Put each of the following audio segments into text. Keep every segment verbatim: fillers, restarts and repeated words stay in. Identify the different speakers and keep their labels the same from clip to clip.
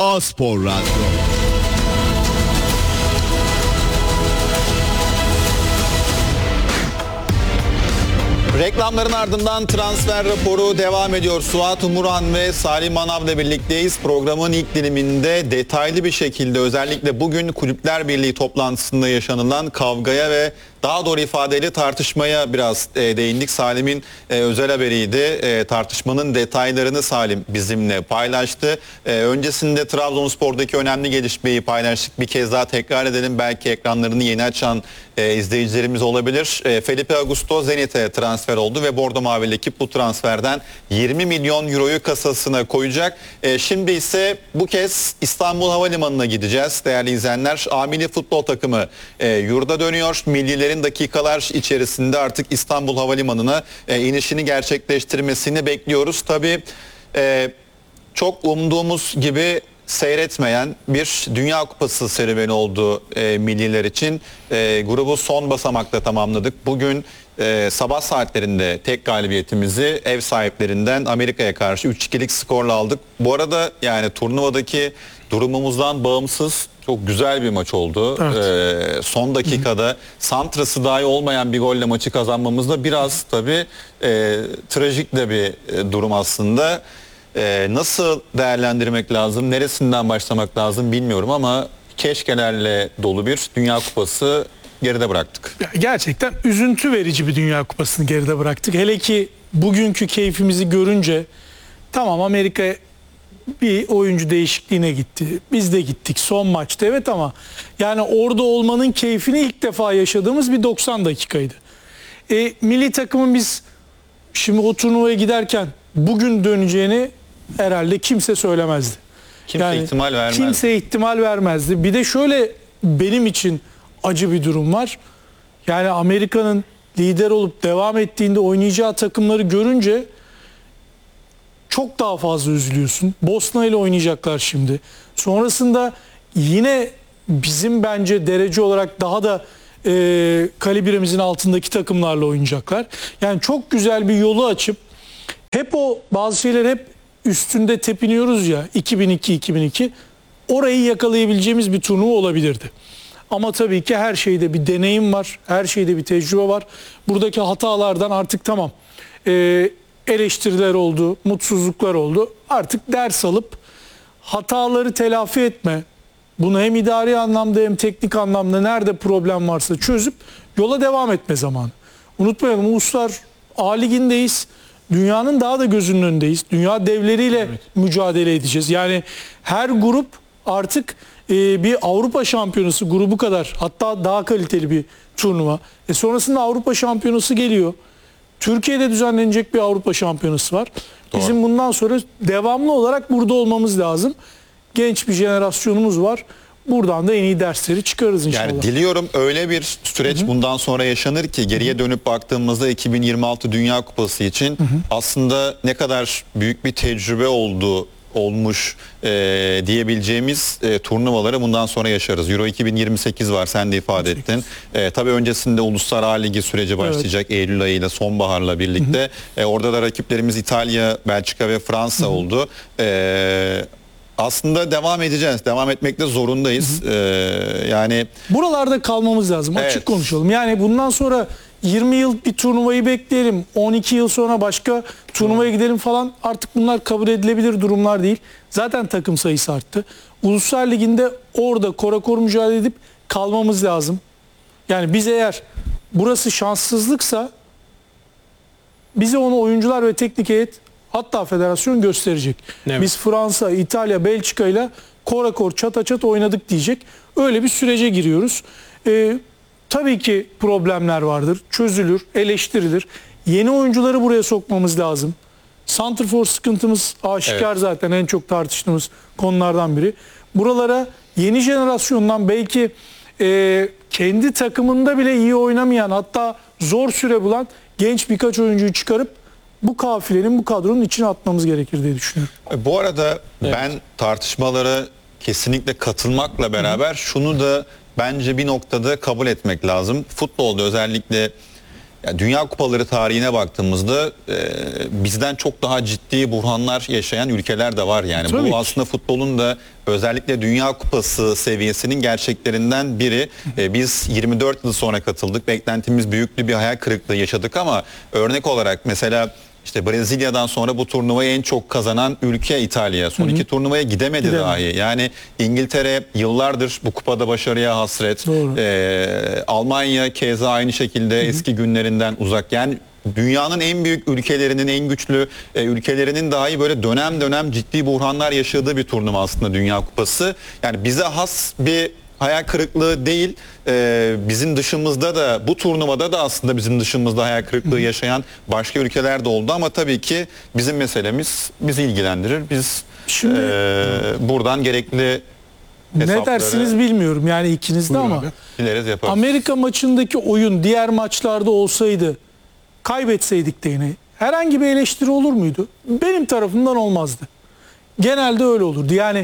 Speaker 1: A-Spor Radyo.
Speaker 2: Reklamların ardından transfer raporu devam ediyor. Suat Umuran ve Salim Manav'la birlikteyiz. Programın ilk diliminde detaylı bir şekilde özellikle bugün Kulüpler Birliği toplantısında yaşanılan kavgaya ve daha doğru ifadeyle tartışmaya biraz e, değindik. Salim'in e, özel haberiydi. E, tartışmanın detaylarını Salim bizimle paylaştı. E, öncesinde Trabzonspor'daki önemli gelişmeyi paylaştık. Bir kez daha tekrar edelim. Belki ekranlarını yeni açan e, izleyicilerimiz olabilir. E, Felipe Augusto Zenit'e transfer oldu ve Bordo Mavili ekip bu transferden yirmi milyon euroyu kasasına koyacak. E, şimdi ise bu kez İstanbul Havalimanı'na gideceğiz. Değerli izleyenler, A Milli Futbol takımı e, yurda dönüyor. Millilerin dakikalar içerisinde artık İstanbul Havalimanı'na e, inişini gerçekleştirmesini bekliyoruz. Tabii e, çok umduğumuz gibi seyretmeyen bir Dünya Kupası serüveni oldu e, milliler için. E, grubu son basamakta tamamladık. Bugün e, sabah saatlerinde tek galibiyetimizi ev sahiplerinden Amerika'ya karşı üç ikilik skorla aldık. Bu arada yani turnuvadaki durumumuzdan bağımsız çok güzel bir maç oldu. Evet. Ee, son dakikada santrası dahi olmayan bir golle maçı kazanmamız da biraz tabii e, trajik de bir e, durum aslında. E, nasıl değerlendirmek lazım, neresinden başlamak lazım bilmiyorum ama keşkelerle dolu bir Dünya Kupası geride bıraktık.
Speaker 3: Gerçekten üzüntü verici bir Dünya Kupası'nı geride bıraktık. Hele ki bugünkü keyfimizi görünce tamam, Amerika bir oyuncu değişikliğine gitti. Biz de gittik son maçta, evet, ama yani orada olmanın keyfini ilk defa yaşadığımız bir doksan dakikaydı. E, milli takımın biz şimdi o turnuvaya giderken bugün döneceğini herhalde kimse söylemezdi.
Speaker 2: Kimse yani, ihtimal vermezdi.
Speaker 3: Kimse ihtimal vermezdi. Bir de şöyle benim için acı bir durum var. Yani Amerika'nın lider olup devam ettiğinde oynayacağı takımları görünce çok daha fazla üzülüyorsun. Bosna ile oynayacaklar şimdi. Sonrasında yine bizim bence derece olarak daha da e, kalibremizin altındaki takımlarla oynayacaklar. Yani çok güzel bir yolu açıp hep o bazı şeyler hep üstünde tepiniyoruz ya, iki bin iki iki bin iki orayı yakalayabileceğimiz bir turnuva olabilirdi. Ama tabii ki her şeyde bir deneyim var. Her şeyde bir tecrübe var. Buradaki hatalardan artık tamam. Eee eleştiriler oldu, mutsuzluklar oldu. Artık ders alıp hataları telafi etme. Bunu hem idari anlamda hem teknik anlamda nerede problem varsa çözüp yola devam etme zamanı. Unutmayalım, Uluslar A Ligi'ndeyiz. Dünyanın daha da gözünün önündeyiz. Dünya devleriyle evet. mücadele edeceğiz. Yani her grup artık e, bir Avrupa Şampiyonası grubu kadar, hatta daha kaliteli bir turnuva. E sonrasında Avrupa Şampiyonası geliyor. Türkiye'de düzenlenecek bir Avrupa Şampiyonası var. Doğru. Bizim bundan sonra devamlı olarak burada olmamız lazım. Genç bir jenerasyonumuz var. Buradan da en iyi dersleri çıkarırız inşallah.
Speaker 2: Yani diliyorum öyle bir süreç hı hı. bundan sonra yaşanır ki geriye dönüp baktığımızda iki bin yirmi altı Dünya Kupası için hı hı. aslında ne kadar büyük bir tecrübe oldu olmuş e, diyebileceğimiz e, turnuvaları bundan sonra yaşarız. Euro iki bin yirmi sekiz var, sen de ifade ettin. E, tabii öncesinde Uluslar A Ligi süreci başlayacak, evet. Eylül ayıyla, sonbaharla birlikte. Hı hı. E, orada da rakiplerimiz İtalya, Belçika ve Fransa hı hı. oldu. E, aslında devam edeceğiz. Devam etmekte zorundayız. Hı hı. E, yani
Speaker 3: buralarda kalmamız lazım. Evet. Açık konuşalım. Yani bundan sonra yirmi yıl bir turnuvayı bekleyelim, on iki yıl sonra başka turnuvaya gidelim falan, artık bunlar kabul edilebilir durumlar değil. Zaten takım sayısı arttı. Uluslar Ligi'nde orada korakor mücadele edip kalmamız lazım. Yani biz eğer burası şanssızlıksa bize onu oyuncular ve teknik heyet, hatta federasyon gösterecek. Evet. Biz Fransa, İtalya, Belçika ile korakor çata çat oynadık diyecek. Öyle bir sürece giriyoruz. Ee, Tabii ki problemler vardır, çözülür, eleştirilir. Yeni oyuncuları buraya sokmamız lazım. Santrfor sıkıntımız aşikar, evet. zaten en çok tartıştığımız konulardan biri. Buralara yeni jenerasyondan belki e, kendi takımında bile iyi oynamayan, hatta zor süre bulan genç birkaç oyuncuyu çıkarıp bu kafilenin, bu kadronun içine atmamız gerekir diye düşünüyorum.
Speaker 2: Bu arada evet. ben tartışmalara kesinlikle katılmakla beraber Hı-hı. şunu da bence bir noktada kabul etmek lazım. Futbolda özellikle Ya Dünya Kupaları tarihine baktığımızda e, bizden çok daha ciddi buhranlar yaşayan ülkeler de var yani.
Speaker 3: Tabii
Speaker 2: Bu
Speaker 3: ki.
Speaker 2: aslında futbolun da özellikle Dünya Kupası seviyesinin gerçeklerinden biri. E, biz yirmi dört yıl sonra katıldık. Beklentimiz büyüktü, bir hayal kırıklığı yaşadık ama örnek olarak mesela İşte Brezilya'dan sonra bu turnuvayı en çok kazanan ülke İtalya. Son iki turnuvaya gidemedi
Speaker 3: Gidemedi.
Speaker 2: dahi. Yani İngiltere yıllardır bu kupada başarıya hasret.
Speaker 3: Doğru.
Speaker 2: Ee, Almanya keza aynı şekilde eski günlerinden uzak. Yani dünyanın en büyük ülkelerinin, en güçlü e, ülkelerinin dahi böyle dönem dönem ciddi buhranlar yaşadığı bir turnuva aslında Dünya Kupası. Yani bize has bir hayal kırıklığı değil, e, bizim dışımızda da bu turnuvada da aslında bizim dışımızda hayal kırıklığı yaşayan başka ülkeler de oldu ama tabii ki bizim meselemiz bizi ilgilendirir. Biz
Speaker 3: Şimdi-
Speaker 2: e, buradan gerekli
Speaker 3: Ne
Speaker 2: hesapları
Speaker 3: dersiniz bilmiyorum yani ikiniz de
Speaker 1: Buyurun
Speaker 3: ama
Speaker 1: abi.
Speaker 2: dileriz yaparız.
Speaker 3: Amerika maçındaki oyun diğer maçlarda olsaydı, kaybetseydik de yine herhangi bir eleştiri olur muydu? Benim tarafımdan olmazdı. Genelde öyle olurdu. Yani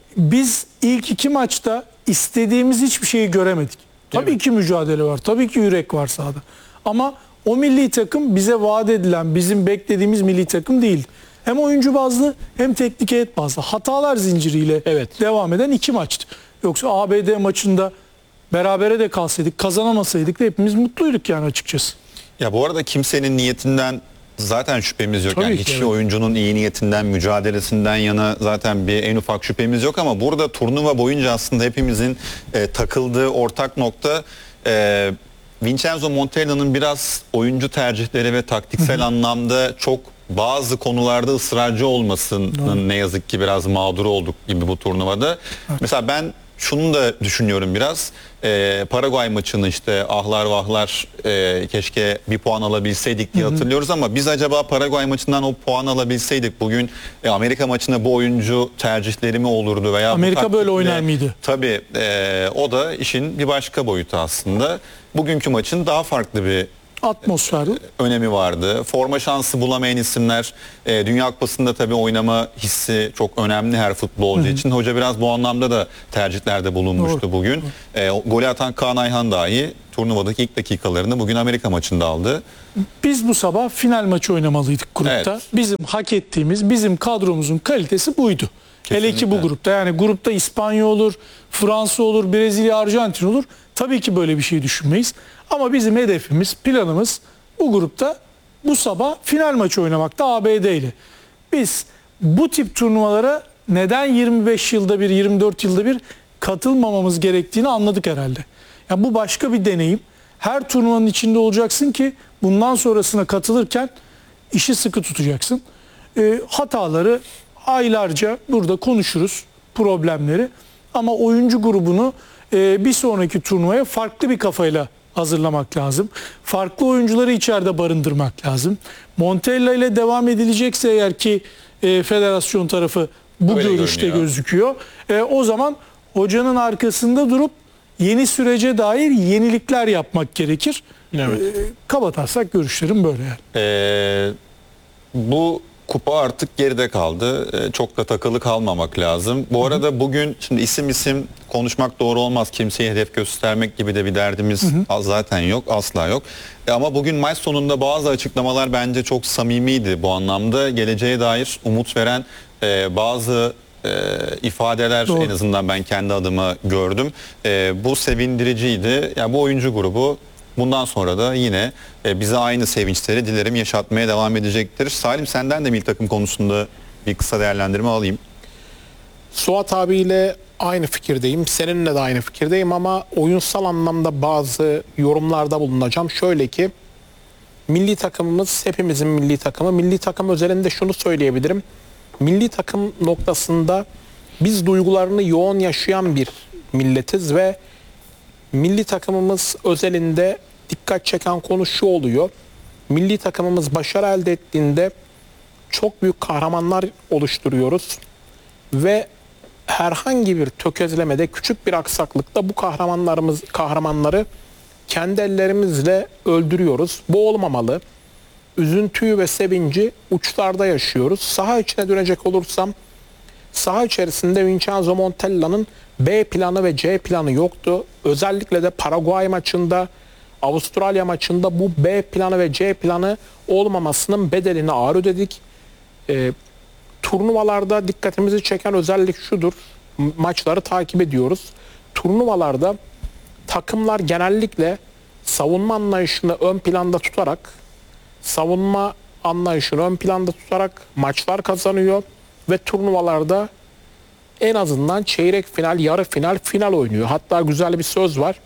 Speaker 3: biz ilk iki maçta istediğimiz hiçbir şeyi göremedik. Tabii ki mücadele var. Tabii ki yürek var sahada. Ama o milli takım bize vaat edilen, bizim beklediğimiz milli takım değildi. Hem oyuncu bazlı hem teknik heyet bazlı. Hatalar zinciriyle
Speaker 1: Evet.
Speaker 3: devam eden iki maçtı. Yoksa A B D maçında berabere de kalsaydık, kazanamasaydık da hepimiz mutluyduk yani açıkçası.
Speaker 2: Ya bu arada kimsenin niyetinden zaten şüphemiz yok.
Speaker 3: Tabii
Speaker 2: Yani
Speaker 3: ki,
Speaker 2: hiçbir
Speaker 3: evet.
Speaker 2: oyuncunun iyi niyetinden, mücadelesinden yana zaten bir en ufak şüphemiz yok ama burada turnuva boyunca aslında hepimizin e, takıldığı ortak nokta e, Vincenzo Montella'nın biraz oyuncu tercihleri ve taktiksel anlamda çok bazı konularda ısrarcı olmasının ne yazık ki biraz mağduru olduk gibi bu turnuvada. Mesela ben şunu da düşünüyorum biraz. Ee, Paraguay maçını işte ahlar vahlar e, keşke bir puan alabilseydik diye hatırlıyoruz ama biz acaba Paraguay maçından o puan alabilseydik bugün e, Amerika maçına bu oyuncu tercihleri mi olurdu veya bu
Speaker 3: Amerika böyle
Speaker 2: taktikle-
Speaker 3: oynar mıydı?
Speaker 2: Tabii e, o da işin bir başka boyutu aslında. Bugünkü maçın daha farklı bir
Speaker 3: Atmosfer.
Speaker 2: önemi vardı. Forma şansı bulamayan isimler e, Dünya Kupası'nda tabii oynama hissi çok önemli her futbolcu için. Hoca biraz bu anlamda da tercihlerde bulunmuştu
Speaker 3: Doğru.
Speaker 2: bugün. E, o golü atan Kaan Ayhan dahi turnuvadaki ilk dakikalarını bugün Amerika maçında aldı.
Speaker 3: Biz bu sabah final maçı oynamalıydık grupta.
Speaker 2: Evet.
Speaker 3: Bizim hak ettiğimiz, bizim kadromuzun kalitesi buydu. Hele ki bu
Speaker 2: Kesinlikle.
Speaker 3: grupta. Yani grupta İspanya olur, Fransa olur, Brezilya, Arjantin olur. Tabii ki böyle bir şey düşünmeyiz. Ama bizim hedefimiz, planımız bu grupta bu sabah final maçı oynamakta A B D ile. Biz bu tip turnuvalara neden yirmi beş yılda bir, yirmi dört yılda bir katılmamamız gerektiğini anladık herhalde. Yani bu başka bir deneyim. Her turnuvanın içinde olacaksın ki bundan sonrasına katılırken işi sıkı tutacaksın. Ee, hataları aylarca burada konuşuruz, problemleri. Ama oyuncu grubunu e, bir sonraki turnuvaya farklı bir kafayla hazırlamak lazım. Farklı oyuncuları içeride barındırmak lazım. Montella ile devam edilecekse eğer ki e, federasyon tarafı bu
Speaker 2: Öyle
Speaker 3: görüşte
Speaker 2: görünüyor.
Speaker 3: gözüküyor. E, o zaman hocanın arkasında durup yeni sürece dair yenilikler yapmak gerekir.
Speaker 1: Evet.
Speaker 3: E, kabataslak görüşlerim böyle yani.
Speaker 2: Ee, bu kupa artık geride kaldı. Ee, çok da takılı kalmamak lazım. Bu arada bugün şimdi isim isim konuşmak doğru olmaz. Kimseye hedef göstermek gibi de bir derdimiz az- zaten yok. Asla yok. E, ama bugün maç sonunda bazı açıklamalar bence çok samimiydi bu anlamda. Geleceğe dair umut veren e, bazı e, ifadeler
Speaker 3: Doğru.
Speaker 2: en azından ben kendi adıma gördüm. E, bu sevindiriciydi. Yani bu oyuncu grubu bundan sonra da yine e, bize aynı sevinçleri dilerim yaşatmaya devam edecektir. Salim senden de milli takım konusunda bir kısa değerlendirme alayım.
Speaker 1: Suat abiyle aynı fikirdeyim. Seninle de aynı fikirdeyim ama oyunsal anlamda bazı yorumlarda bulunacağım. Şöyle ki milli takımımız hepimizin milli takımı. Milli takım özelinde şunu söyleyebilirim. Milli takım noktasında biz duygularını yoğun yaşayan bir milletiz ve milli takımımız özelinde dikkat çeken konu şu oluyor. Milli takımımız başarı elde ettiğinde çok büyük kahramanlar oluşturuyoruz ve herhangi bir tökezlemede, küçük bir aksaklıkta bu kahramanlarımız kahramanları kendi ellerimizle öldürüyoruz. Bu olmamalı. Üzüntüyü ve sevinci uçlarda yaşıyoruz. Saha içine dönecek olursam saha içerisinde Vincenzo Montella'nın B planı ve C planı yoktu. Özellikle de Paraguay maçında Avustralya maçında bu B planı ve C planı olmamasının bedelini ağır ödedik. E, turnuvalarda dikkatimizi çeken özellik şudur. M- Maçları takip ediyoruz. Turnuvalarda takımlar genellikle savunma anlayışını ön planda tutarak savunma anlayışını ön planda tutarak maçlar kazanıyor ve turnuvalarda en azından çeyrek final, yarı final, final oynuyor. Hatta güzel bir söz var.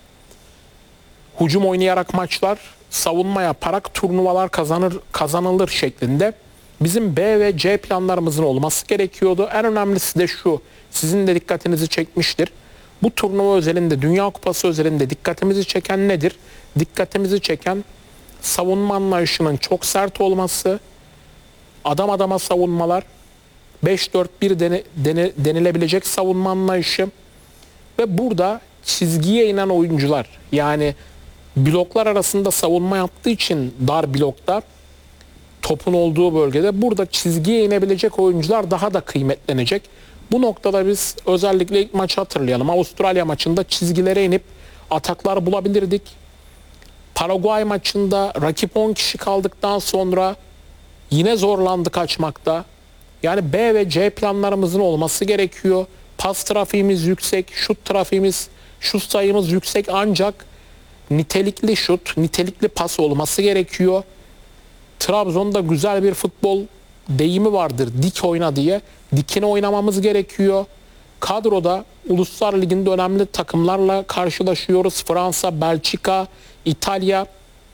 Speaker 1: Hücum oynayarak maçlar, savunma yaparak turnuvalar kazanır kazanılır şeklinde. Bizim B ve C planlarımızın olması gerekiyordu. En önemlisi de şu. Sizin de dikkatinizi çekmiştir. Bu turnuva özelinde, Dünya Kupası özelinde dikkatimizi çeken nedir? Dikkatimizi çeken savunma anlayışının çok sert olması, adam adama savunmalar, beş dört bir dene, dene, denilebilecek savunma anlayışı ve burada çizgiye inen oyuncular, yani bloklar arasında savunma yaptığı için dar blokta topun olduğu bölgede burada çizgiye inebilecek oyuncular daha da kıymetlenecek. Bu noktada biz özellikle ilk maçı hatırlayalım. Avustralya maçında çizgilere inip ataklar bulabilirdik. Paraguay maçında rakip on kişi kaldıktan sonra yine zorlandı kaçmakta. Yani B ve C planlarımızın olması gerekiyor. Pas trafiğimiz yüksek, şut trafiğimiz, şut sayımız yüksek ancak nitelikli şut, nitelikli pas olması gerekiyor. Trabzon'da güzel bir futbol deyimi vardır, dik oyna diye. Dikine oynamamız gerekiyor. Kadroda Uluslar Ligi'nde önemli takımlarla karşılaşıyoruz. Fransa, Belçika, İtalya.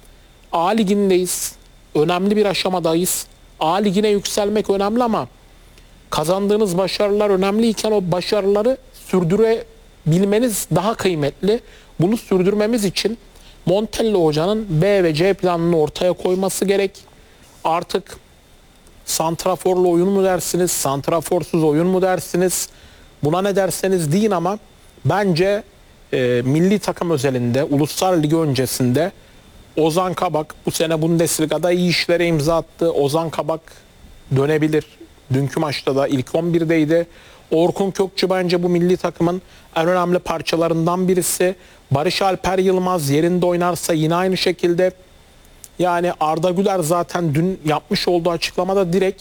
Speaker 1: A Ligi'ndeyiz. Önemli bir aşamadayız. A Ligi'ne yükselmek önemli ama kazandığınız başarılar önemliyken o başarıları sürdürebilmeniz daha kıymetli. Bunu sürdürmemiz için Montella hocanın B ve C planını ortaya koyması gerek. Artık santraforlu oyun mu dersiniz, santraforsuz oyun mu dersiniz? Buna ne derseniz deyin ama bence e, milli takım özelinde, Uluslar Ligi öncesinde Ozan Kabak bu sene Bundesliga'da iyi işlere imza attı. Ozan Kabak dönebilir. Dünkü maçta da ilk on birdeydi. Orkun Kökçü bence bu milli takımın en önemli parçalarından birisi. Barış Alper Yılmaz yerinde oynarsa yine aynı şekilde. Yani Arda Güler zaten dün yapmış olduğu açıklamada direkt